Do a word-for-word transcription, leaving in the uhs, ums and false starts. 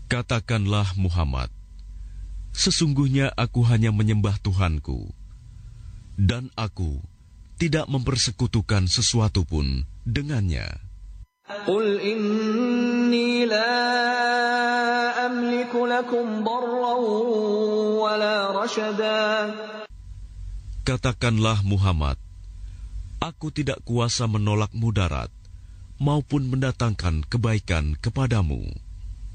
Katakanlah Muhammad, sesungguhnya aku hanya menyembah Tuhanku, dan aku tidak mempersekutukan sesuatu pun dengannya. Qul inni la amliku lakum darran wala rashada. Katakanlah Muhammad, aku tidak kuasa menolak mudarat maupun mendatangkan kebaikan kepadamu.